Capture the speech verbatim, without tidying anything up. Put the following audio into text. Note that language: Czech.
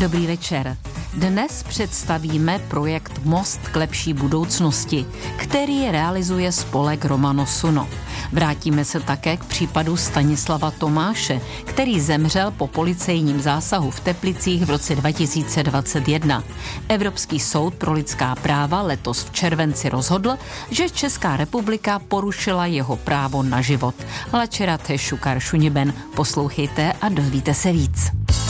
Dobrý večer. Dnes představíme projekt Most k lepší budoucnosti, který realizuje spolek Romano Suno. Vrátíme se také k případu Stanislava Tomáše, který zemřel po policejním zásahu v Teplicích v roce dva tisíce dvacet jedna. Evropský soud pro lidská práva letos v červenci rozhodl, že Česká republika porušila jeho právo na život. Lačera Tešukar Šuniben. Poslouchejte a dozvíte se víc.